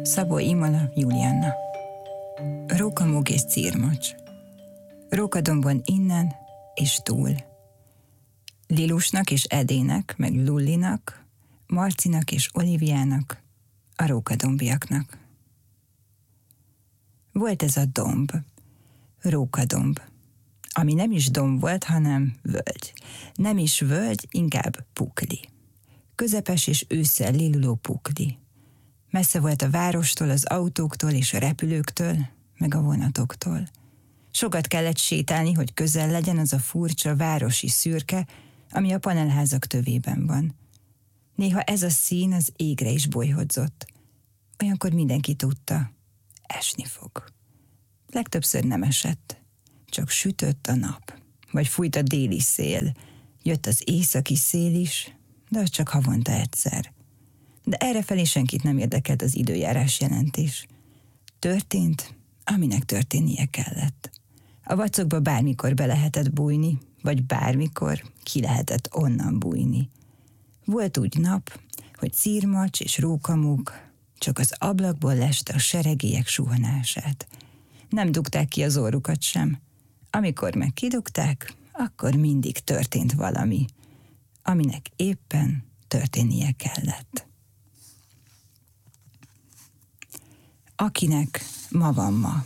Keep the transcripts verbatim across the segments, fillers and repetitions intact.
Szabó Imola Julianna. Rókamók és círmocs. Rókadombon innen és túl. Lilusnak és Edének, meg Lullinak, Marcinak és Oliviának, a rókadombiaknak. Volt ez a domb, Rókadomb, ami nem is domb volt, hanem völgy. Nem is völgy, inkább pukli. Közepes és ősszel liluló pukli. Messze volt a várostól, az autóktól és a repülőktől, meg a vonatoktól. Sokat kellett sétálni, hogy közel legyen az a furcsa városi szürke, ami a panelházak tövében van. Néha ez a szín az égre is bolyhodzott. Olyankor mindenki tudta, esni fog. Legtöbbször nem esett, csak sütött a nap, vagy fújt a déli szél, jött az északi szél is, de az csak havonta egyszer. De errefelé senkit nem érdekelt az időjárás jelentés. Történt, aminek történnie kellett. A vacokba bármikor be lehetett bújni, vagy bármikor ki lehetett onnan bújni. Volt úgy nap, hogy círmacs és rókamók csak az ablakból leste a seregélyek suhanását. Nem dugták ki az orrukat sem. Amikor meg kidugták, akkor mindig történt valami, aminek éppen történnie kellett. Akinek ma van ma.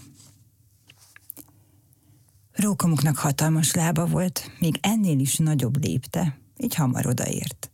Rókamoknak hatalmas lába volt, még ennél is nagyobb lépte, így hamar odaért.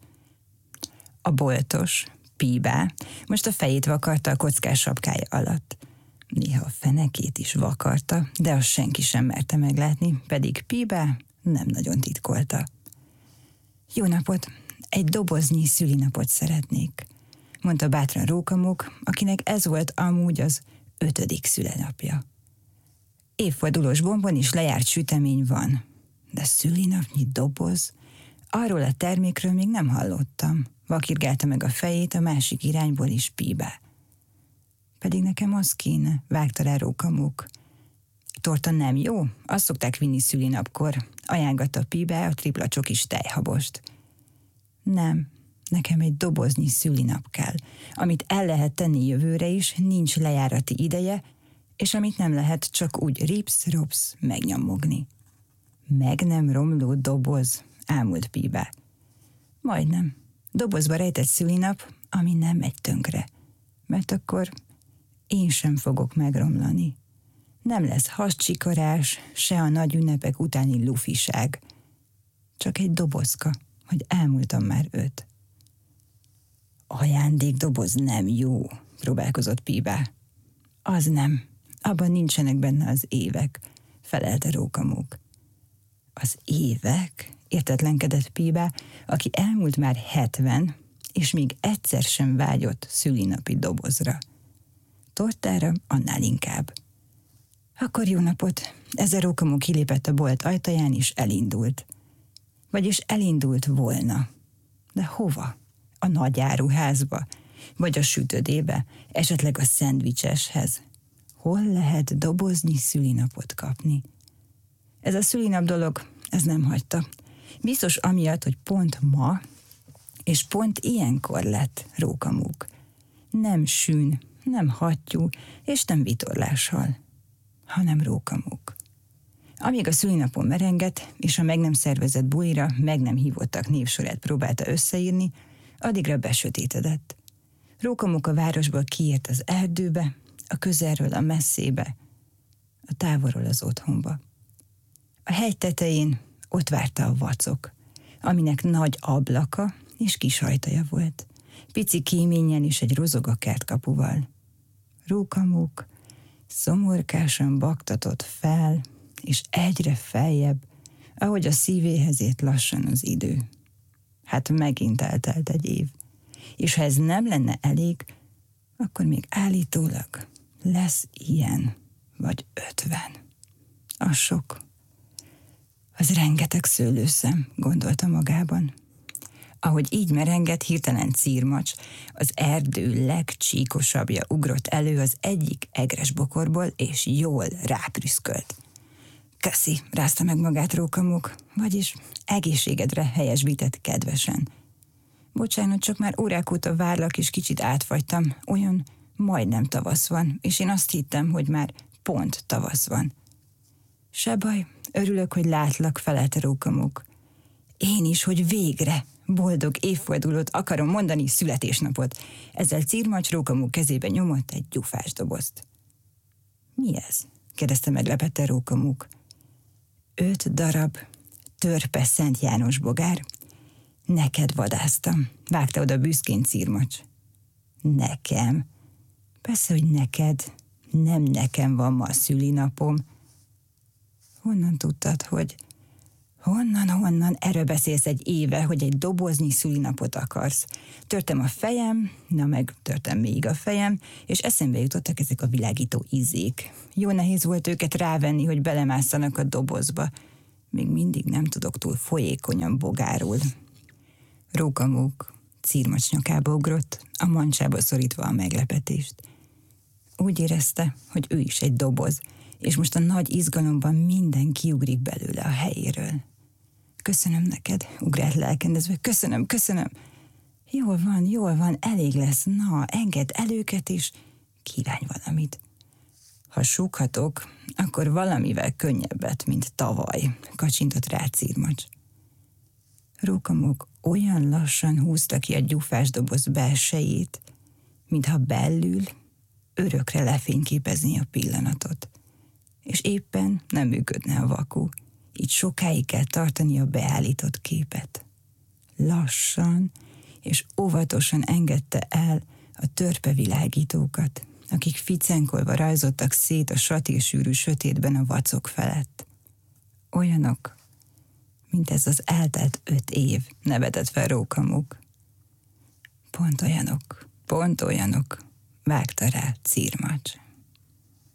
A boltos, Píbá, most a fejét vakarta a kockás sapkája alatt. Néha a fenekét is vakarta, de azt senki sem merte meglátni, pedig Píbá nem nagyon titkolta. Jó napot, egy doboznyi szülinapot szeretnék, mondta bátran Rókamók, akinek ez volt amúgy az ötödik szülinapja. Évfordulós bombon is lejárt sütemény van, de szülinapnyi doboz? Arról a termékről még nem hallottam, vakirgálta meg a fejét a másik irányból is Píbá. Pedig nekem az kéne, vágta rá Rókamók. Torta nem jó? Azt szokták vinni szülinapkor, ajánlgatta Píbá a tripla csokis tejhabost. Nem, nekem egy doboznyi szülinap kell, amit el lehet tenni jövőre is, nincs lejárati ideje, és amit nem lehet csak úgy rips-rops megnyomogni. Meg nem romló doboz, ámult Píbá. Majdnem. Dobozba rejtett szülinap, ami nem megy tönkre, mert akkor én sem fogok megromlani. Nem lesz hascsikarás, se a nagy ünnepek utáni lufiság. Csak egy dobozka, hogy elmúltam már öt. Ajándékdoboz nem jó, próbálkozott Píbá. Az nem, abban nincsenek benne az évek, felelte Rókamók. Az évek? Értetlenkedett Píbá, aki elmúlt már hetven, és még egyszer sem vágyott szülinapi dobozra. Tortára annál inkább. Akkor jó napot, ezzel Rókamók kilépett a bolt ajtaján, és elindult. Vagyis elindult volna. De hova? A nagy áruházba? Vagy a sütödébe? Esetleg a szendvicseshez? Hol lehet doboznyi szülinapot kapni? Ez a szülinap dolog, ez nem hagyta. Biztos amiatt, hogy pont ma, és pont ilyenkor lett Rókamók. Nem sűn, nem hattyú, és nem vitorláshal, hanem Rókamók. Amíg a szülinapon merengett, és a meg nem szervezett bulira meg nem hívottak névsorát próbálta összeírni, addigra besötétedett. Rókamók a városból kiért az erdőbe, a közelről a messzébe, a távolról az otthonba. A hegy tetején ott várta a vacok, aminek nagy ablaka és kis ajtaja volt, pici kéménnyel és egy rozoga kertkapuval. Rókamók szomorkásan baktatott fel, és egyre feljebb, ahogy a szívéhez ért lassan az idő. Hát megint eltelt egy év, és ha ez nem lenne elég, akkor még állítólag lesz ilyen, vagy ötven. Az sok. Az rengeteg szőlőszem, gondolta magában. Ahogy így merengett, hirtelen círmacs, az erdő legcsíkosabbja ugrott elő az egyik egres bokorból, és jól ráprüszkölt. Köszi, rázta meg magát Rókamók, vagyis egészségedre helyesbített kedvesen. Bocsánat, csak már órák óta várlak, és kicsit átfagytam, olyan Majdnem tavasz van, és én azt hittem, hogy már pont tavasz van. Se baj, örülök, hogy látlak, felelte Rókamók. Én is, hogy végre boldog évfordulót akarom mondani, születésnapot. Ezzel Cirmacs Rókamók kezébe nyomott egy gyufás dobozt. Mi ez? kérdezte meglepette Rókamók. Öt darab törpe Szent János bogár. Neked vadáztam, vágta oda büszkén Cirmacs. Nekem? Persze, hogy neked. Nem nekem van ma a szülinapom. Honnan tudtad, hogy... Honnan, honnan? Erről beszélsz egy éve, hogy egy doboznyi szülinapot akarsz. Törtem a fejem, na meg törtem még a fejem, és eszembe jutottak ezek a világító izék. Jó nehéz volt őket rávenni, hogy belemásszanak a dobozba. Még mindig nem tudok túl folyékonyan bogárul. Rókamók Cirmacs nyakába ugrott, a mancsába szorítva a meglepetést. Úgy érezte, hogy ő is egy doboz, és most a nagy izgalomban minden kiugrik belőle a helyéről. Köszönöm neked, ugrált lelkendezve, köszönöm, köszönöm. Jól van, jól van, elég lesz, na, engedd el őket, és kívánj valamit. Ha súghatok, akkor valamivel könnyebbet, mint tavaly, kacsintott rá Cirmacs. Rókamók olyan lassan húzta ki a gyufás doboz belsejét, mintha belül örökre lefényképezni a pillanatot. És éppen nem működne a vaku, így sokáig kell tartani a beállított képet. Lassan és óvatosan engedte el a törpevilágítókat, akik ficenkolva rajzottak szét a satírsűrű sötétben a vacok felett. Olyanok, mint ez az eltelt öt év, nevetett fel Rókamók. Pont olyanok, pont olyanok, vágta rá Cirmacs.